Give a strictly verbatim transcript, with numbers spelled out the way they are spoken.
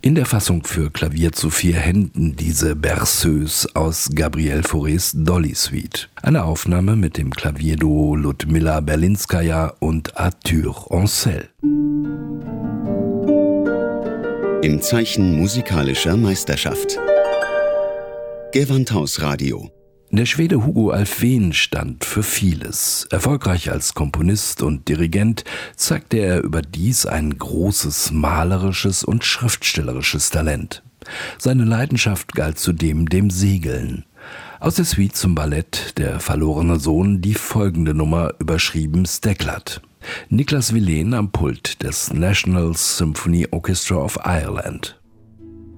In der Fassung für Klavier zu vier Händen diese Berceuse aus Gabriel Faurés Dolly Suite. Eine Aufnahme mit dem Klavierduo Ludmila Berlinskaja und Arthur Ancel. Im Zeichen musikalischer Meisterschaft. Gewandhausradio. Der Schwede Hugo Alfvén stand für vieles. Erfolgreich als Komponist und Dirigent zeigte er überdies ein großes malerisches und schriftstellerisches Talent. Seine Leidenschaft galt zudem dem Segeln. Aus der Suite zum Ballett Der verlorene Sohn die folgende Nummer, überschrieben Steklat. Niklas Wilén am Pult des National Symphony Orchestra of Ireland.